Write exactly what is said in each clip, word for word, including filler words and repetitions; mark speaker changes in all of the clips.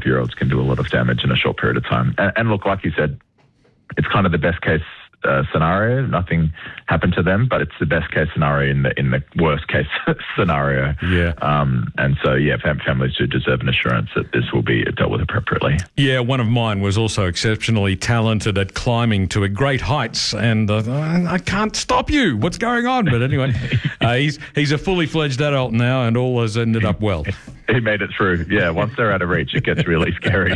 Speaker 1: twelve-year-olds can do a lot of damage in a short period of time. And, and look, like you said, it's kind of the best case uh, scenario. Nothing happened to them, but it's the best case scenario in the in the worst case scenario.
Speaker 2: Yeah.
Speaker 1: Um, and so, yeah, fam- families do deserve an assurance that this will be dealt with appropriately.
Speaker 2: Yeah, one of mine was also exceptionally talented at climbing to a great heights, and uh, I can't stop you. What's going on? But anyway, uh, he's he's a fully fledged adult now, and all has ended up well.
Speaker 1: He made it through. Yeah, once they're out of reach, it gets really scary.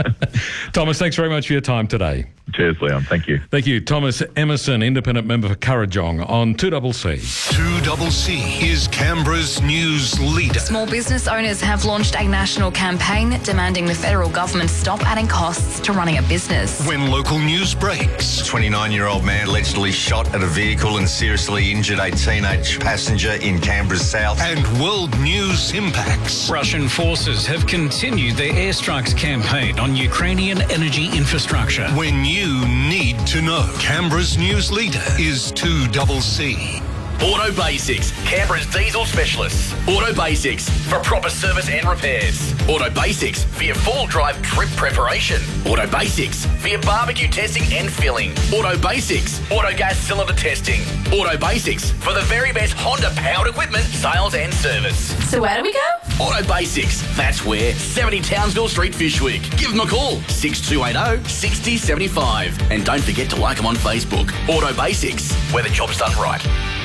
Speaker 2: Thomas, thanks very much for your time today.
Speaker 1: Cheers, Leon. Thank you.
Speaker 2: Thank you. Thomas Emerson, independent member for Kurrajong on two C C.
Speaker 3: two C C is Canberra's news leader.
Speaker 4: Small business owners have launched a national campaign demanding the federal government stop adding costs to running a business.
Speaker 3: When local news breaks.
Speaker 5: twenty-nine-year-old man allegedly shot at a vehicle and seriously injured a teenage passenger in Canberra's south.
Speaker 3: And world news impacts.
Speaker 6: Russian forces have continued their airstrikes campaign on Ukrainian energy infrastructure.
Speaker 3: When you need to know, Canberra's news leader is two C C.
Speaker 7: Auto Basics, Canberra's diesel specialists. Auto Basics, for proper service and repairs. Auto Basics, for your full drive trip preparation. Auto Basics, for your barbecue testing and filling. Auto Basics, auto gas cylinder testing. Auto Basics, for the very best Honda powered equipment, sales and service.
Speaker 4: So where do we go?
Speaker 7: Auto Basics, that's where. seventy Townsville Street, Fyshwick. Give them a call, six two eight zero, six zero seven five. And don't forget to like them on Facebook. Auto Basics, where the job's done right.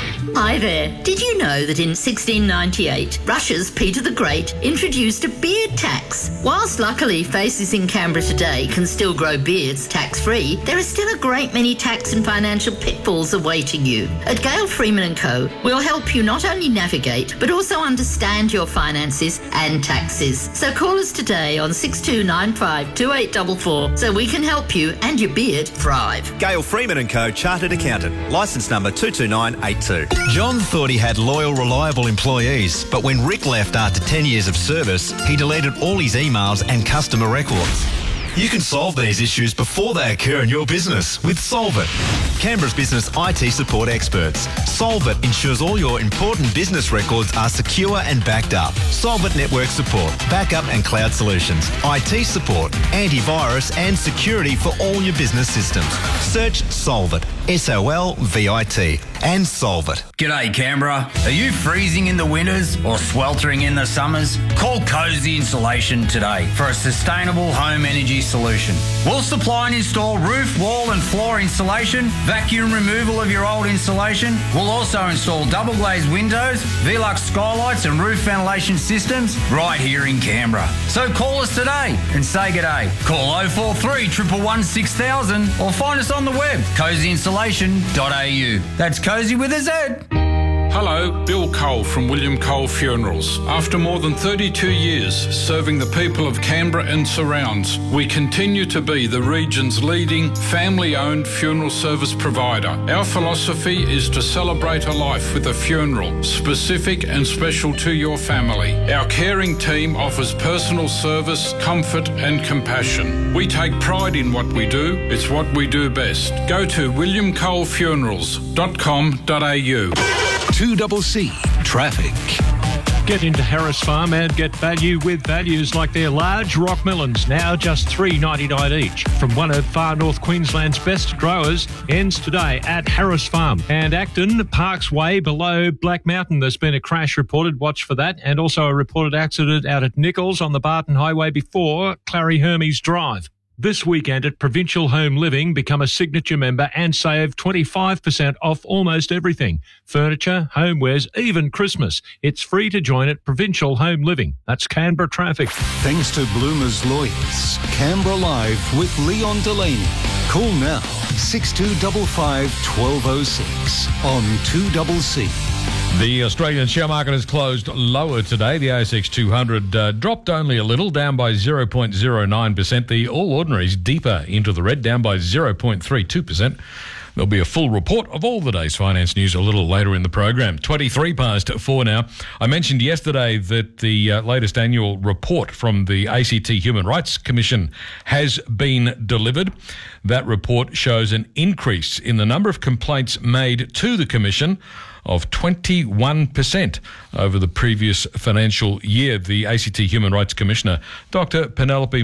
Speaker 8: Hi there. Did you know that in sixteen ninety-eight, Russia's Peter the Great introduced a beard tax? Whilst luckily faces in Canberra today can still grow beards tax-free, there are still a great many tax and financial pitfalls awaiting you. At Gale Freeman and Co, we'll help you not only navigate, but also understand your finances and taxes. So call us today on six two nine five, two eight four four so we can help you and your beard thrive.
Speaker 9: Gale Freeman and Co, Chartered Accountant, licence number two two nine eight two.
Speaker 10: John thought he had loyal, reliable employees, but when Rick left after ten years of service, he deleted all his emails and customer records. You can solve these issues before they occur in your business with Solvit, Canberra's business I T support experts. Solvit ensures all your important business records are secure and backed up. Solvit network support, backup and cloud solutions, I T support, antivirus and security for all your business systems. Search Solvit, S O L V I T, and solve it.
Speaker 11: G'day Canberra. Are you freezing in the winters or sweltering in the summers? Call Cozy Insulation today for a sustainable home energy solution. We'll supply and install roof, wall and floor insulation, vacuum removal of your old insulation. We'll also install double glazed windows, Velux skylights and roof ventilation systems right here in Canberra. So call us today and say g'day. Call oh four three, one one one, six thousand or find us on the web, cozy insulation dot a u. That's Cozy with a Z.
Speaker 12: Hello, Bill Cole from William Cole Funerals. After more than thirty-two years serving the people of Canberra and surrounds, we continue to be the region's leading family-owned funeral service provider. Our philosophy is to celebrate a life with a funeral, specific and special to your family. Our caring team offers personal service, comfort and compassion. We take pride in what we do. It's what we do best. Go to william cole funerals dot com dot a u.
Speaker 3: two C C Traffic.
Speaker 13: Get into Harris Farm and get value with values like their large rock melons, now just three dollars ninety-nine each. From one of Far North Queensland's best growers, ends today at Harris Farm. And Acton, Parks Way below Black Mountain, there's been a crash reported, watch for that, and also a reported accident out at Nichols on the Barton Highway before Clary Hermes Drive. This weekend at Provincial Home Living, become a signature member and save twenty-five percent off almost everything. Furniture, homewares, even Christmas. It's free to join at Provincial Home Living. That's Canberra Traffic.
Speaker 3: Thanks to Bloomers Lawyers. Canberra Live with Leon Delaney. Call now, six two five five, one two oh six on two C C.
Speaker 2: The Australian share market has closed lower today. The A S X two hundred uh, dropped only a little, down by zero point zero nine percent. The All Ordinaries deeper into the red, down by zero point three two percent. There'll be a full report of all the day's finance news a little later in the program. twenty-three past four now. I mentioned yesterday that the uh, latest annual report from the A C T Human Rights Commission has been delivered. That report shows an increase in the number of complaints made to the Commission of twenty-one percent over the previous financial year. The A C T Human Rights Commissioner, Doctor Penelope